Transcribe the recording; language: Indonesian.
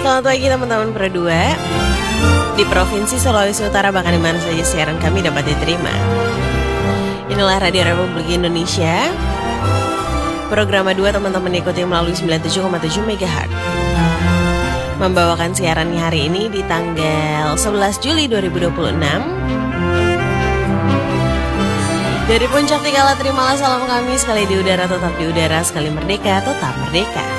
Selamat pagi teman-teman Pro 2. Di Provinsi Sulawesi Utara bahkan di mana saja siaran kami dapat diterima. Inilah Radio Republik Indonesia. Program 2 teman-teman ikuti melalui 97,7 MHz. Membawakan siarannya hari ini di tanggal 11 Juli 2026. Dari puncak Tikala terimalah salam kami, sekali di udara tetap di udara, sekali merdeka tetap merdeka.